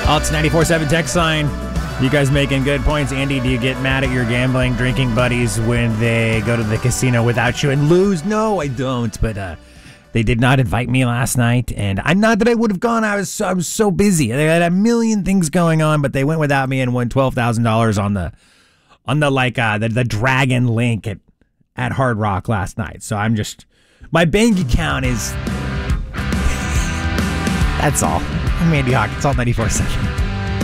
It's 94.7 text line. You guys making good points. Andy, do you get mad at your gambling, drinking buddies when they go to the casino without you and lose? No, I don't. But they did not invite me last night, and I'm not that I would have gone. I was so busy. They had a million things going on, but they went without me and won $12,000 on the Dragon Link at Hard Rock last night. So my bank account is. That's all. I'm Andy Hawkins, Salt 94.7.